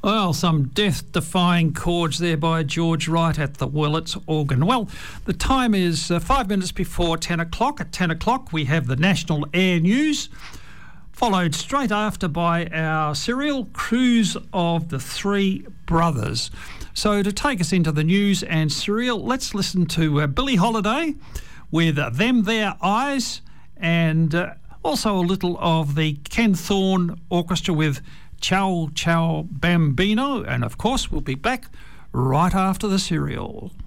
Well, some death-defying chords there by George Wright at the Willits organ. Well, the time is 5 minutes before 10 o'clock. At 10 o'clock, we have the National Air News, followed straight after by our serial Cruise of the Three Brothers. So to take us into the news and serial, let's listen to Billie Holiday with Them There Eyes, and also a little of the Ken Thorne Orchestra with Ciao Ciao Bambino. And of course, we'll be back right after the serial.